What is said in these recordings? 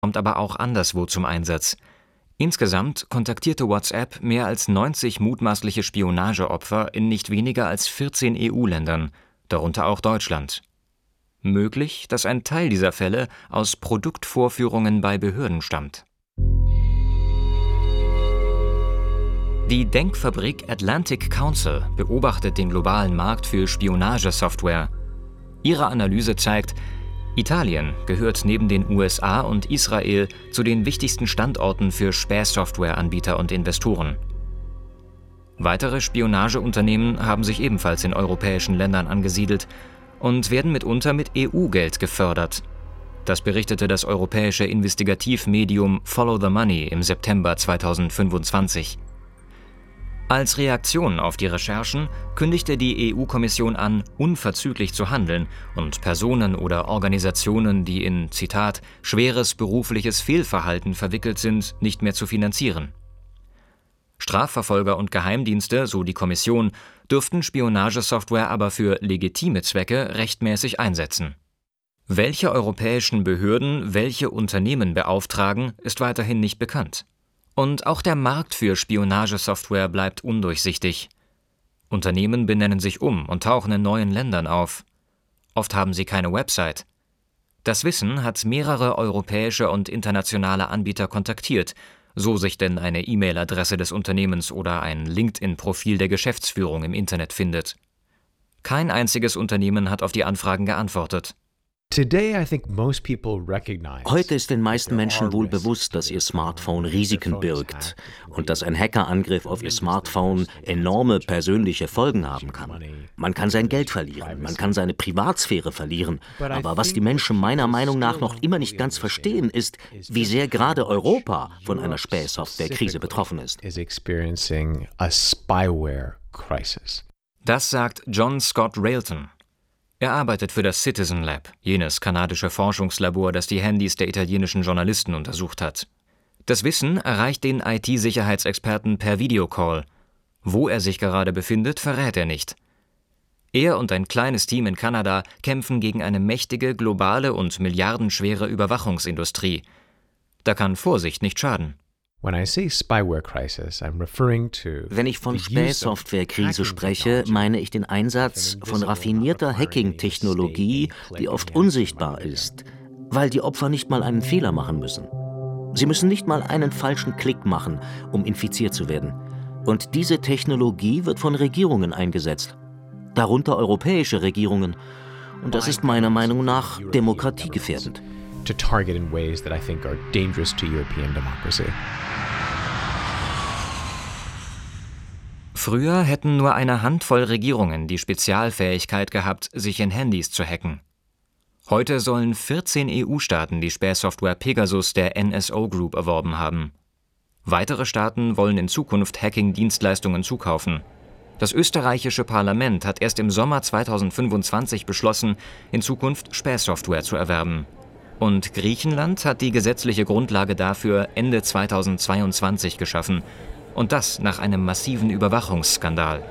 kommt aber auch anderswo zum Einsatz. Insgesamt kontaktierte WhatsApp mehr als 90 mutmaßliche Spionageopfer in nicht weniger als 14 EU-Ländern, darunter auch Deutschland. Möglich, dass ein Teil dieser Fälle aus Produktvorführungen bei Behörden stammt. Die Denkfabrik Atlantic Council beobachtet den globalen Markt für Spionagesoftware. Ihre Analyse zeigt, Italien gehört neben den USA und Israel zu den wichtigsten Standorten für Spähsoftwareanbieter und Investoren. Weitere Spionageunternehmen haben sich ebenfalls in europäischen Ländern angesiedelt und werden mitunter mit EU-Geld gefördert. Das berichtete das europäische Investigativmedium Follow the Money im September 2025. Als Reaktion auf die Recherchen kündigte die EU-Kommission an, unverzüglich zu handeln und Personen oder Organisationen, die in, Zitat, schweres berufliches Fehlverhalten verwickelt sind, nicht mehr zu finanzieren. Strafverfolger und Geheimdienste, so die Kommission, dürften Spionagesoftware aber für legitime Zwecke rechtmäßig einsetzen. Welche europäischen Behörden welche Unternehmen beauftragen, ist weiterhin nicht bekannt. Und auch der Markt für Spionagesoftware bleibt undurchsichtig. Unternehmen benennen sich um und tauchen in neuen Ländern auf. Oft haben sie keine Website. Das Wissen hat mehrere europäische und internationale Anbieter kontaktiert, so sich denn eine E-Mail-Adresse des Unternehmens oder ein LinkedIn-Profil der Geschäftsführung im Internet findet. Kein einziges Unternehmen hat auf die Anfragen geantwortet. Heute ist den meisten Menschen wohl bewusst, dass ihr Smartphone Risiken birgt und dass ein Hackerangriff auf ihr Smartphone enorme persönliche Folgen haben kann. Man kann sein Geld verlieren, man kann seine Privatsphäre verlieren, aber was die Menschen meiner Meinung nach noch immer nicht ganz verstehen, ist, wie sehr gerade Europa von einer Spähsoftware-Krise betroffen ist. Das sagt John Scott Railton. Er arbeitet für das Citizen Lab, jenes kanadische Forschungslabor, das die Handys der italienischen Journalisten untersucht hat. Das Wissen erreicht den IT-Sicherheitsexperten per Videocall. Wo er sich gerade befindet, verrät er nicht. Er und ein kleines Team in Kanada kämpfen gegen eine mächtige, globale und milliardenschwere Überwachungsindustrie. Da kann Vorsicht nicht schaden. Wenn ich von Spähsoftware-Krise spreche, meine ich den Einsatz von raffinierter Hacking-Technologie, die oft unsichtbar ist, weil die Opfer nicht mal einen Fehler machen müssen. Sie müssen nicht mal einen falschen Klick machen, um infiziert zu werden. Und diese Technologie wird von Regierungen eingesetzt, darunter europäische Regierungen. Und das ist meiner Meinung nach demokratiegefährdend. To target in ways that I think are dangerous to European democracy. Früher hätten nur eine Handvoll Regierungen die Spezialfähigkeit gehabt, sich in Handys zu hacken. Heute sollen 14 EU-Staaten die Spähsoftware Pegasus der NSO Group erworben haben. Weitere Staaten wollen in Zukunft Hacking-Dienstleistungen zukaufen. Das österreichische Parlament hat erst im Sommer 2025 beschlossen, in Zukunft Spähsoftware zu erwerben. Und Griechenland hat die gesetzliche Grundlage dafür Ende 2022 geschaffen. Und das nach einem massiven Überwachungsskandal.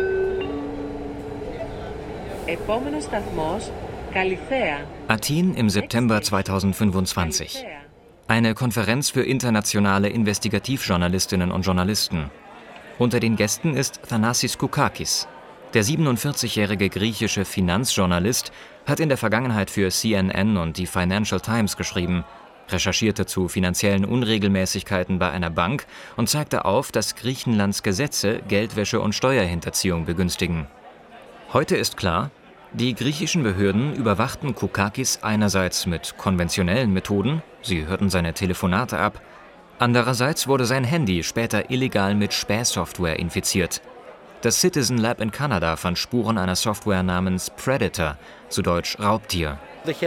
Athen im September 2025. Eine Konferenz für internationale Investigativjournalistinnen und Journalisten. Unter den Gästen ist Thanassis Koukakis. Der 47-jährige griechische Finanzjournalist hat in der Vergangenheit für CNN und die Financial Times geschrieben, recherchierte zu finanziellen Unregelmäßigkeiten bei einer Bank und zeigte auf, dass Griechenlands Gesetze Geldwäsche und Steuerhinterziehung begünstigen. Heute ist klar, die griechischen Behörden überwachten Koukakis einerseits mit konventionellen Methoden, sie hörten seine Telefonate ab, andererseits wurde sein Handy später illegal mit Spähsoftware infiziert. Das Citizen Lab in Kanada fand Spuren einer Software namens Predator, zu Deutsch Raubtier.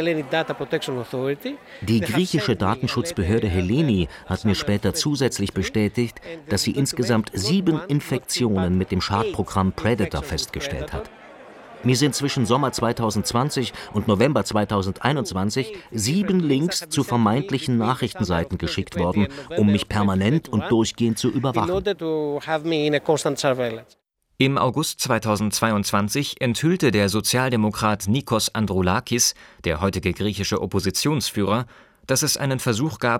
Die griechische Datenschutzbehörde Helleni hat mir später zusätzlich bestätigt, dass sie insgesamt 7 Infektionen mit dem Schadprogramm Predator festgestellt hat. Mir sind zwischen Sommer 2020 und November 2021 7 Links zu vermeintlichen Nachrichtenseiten geschickt worden, um mich permanent und durchgehend zu überwachen. Im August 2022 enthüllte der Sozialdemokrat Nikos Androulakis, der heutige griechische Oppositionsführer, dass es einen Versuch gab,